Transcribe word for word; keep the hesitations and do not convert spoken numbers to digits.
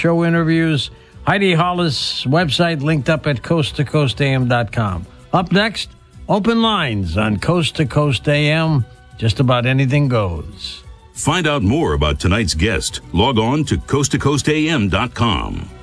show interviews. Heidi Hollis' website linked up at coast to coast a m dot com. Up next, open lines on Coast to Coast A M. Just about anything goes. Find out more about tonight's guest. Log on to coast to coast a m dot com.